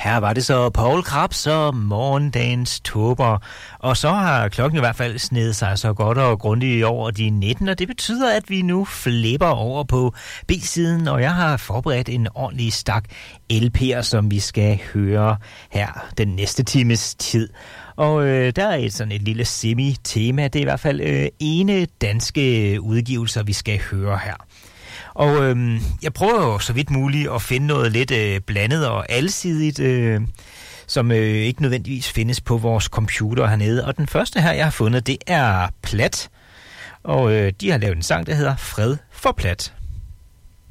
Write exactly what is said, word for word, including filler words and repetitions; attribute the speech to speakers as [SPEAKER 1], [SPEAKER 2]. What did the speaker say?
[SPEAKER 1] Her var det så Poul Krebs og Morgendagens Tåber. Og så har klokken i hvert fald snedet sig så godt og grundigt over de nitten, og det betyder, at vi nu flipper over på B-siden, og jeg har forberedt en ordentlig stak L P'er, som vi skal høre her den næste times tid. Og øh, der er et sådan et lille semi-tema. Det er i hvert fald øh, ene danske udgivelser, vi skal høre her. Og øh, jeg prøver jo så vidt muligt at finde noget lidt øh, blandet og alsidigt, øh, som øh, ikke nødvendigvis findes på vores computer hernede. Og den første her, jeg har fundet, det er Plat. Og øh, de har lavet en sang, der hedder Fred for Plat.